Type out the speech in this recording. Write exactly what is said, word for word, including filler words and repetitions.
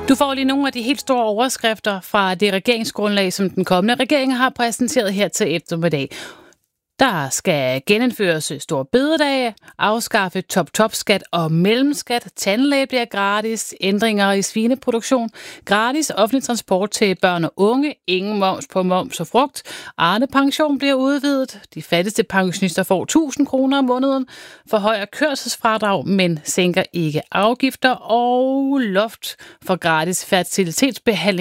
Du får lige nogle af de helt store overskrifter fra det regeringsgrundlag, som den kommende regering har præsenteret her til eftermiddag. Der skal genindføres store bededag, afskaffe top-top-skat og mellemskat, tandlæge bliver gratis, ændringer i svineproduktion, gratis offentlig transport til børn og unge, ingen moms på moms og frugt, Arne-pension bliver udvidet, de fattigste pensionister får tusind kroner om måneden, forhøjer kørselsfradrag, men sænker ikke afgifter, og loft for gratis fertilitetsbehandling